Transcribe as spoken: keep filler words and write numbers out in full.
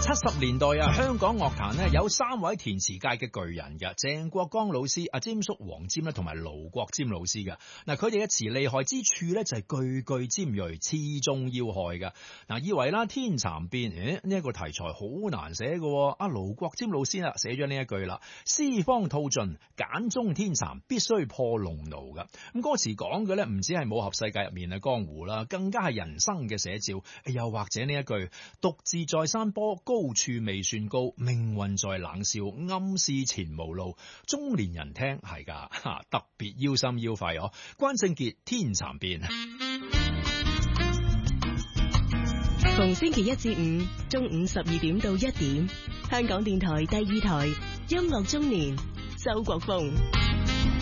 七十年代啊，香港樂壇呢有三位填詞界嘅巨人嘅，鄭國江老師、阿詹叔黃霑咧，同埋盧國沾老師嘅。嗱，佢哋嘅詞厲害之處咧，就係句句尖銳，刺中要害嘅。嗱，以為啦天蠶變，誒呢一個題材好難寫嘅。阿盧國沾老師啊寫咗呢一句啦：絲方吐盡，揀中天蠶，必須破龍弩嘅。咁歌詞講嘅咧，唔止係武俠世界入面嘅江湖啦，更加係人生嘅寫照。又或者呢一句：獨自在山坡，高處未算高，命運在冷笑，暗示前無路。中年人聽係噶，特別腰心腰肺哦。關正傑天蠶變， 逢星期一至五中午十二點到一點，香港電台第二台音樂中年，周國峰。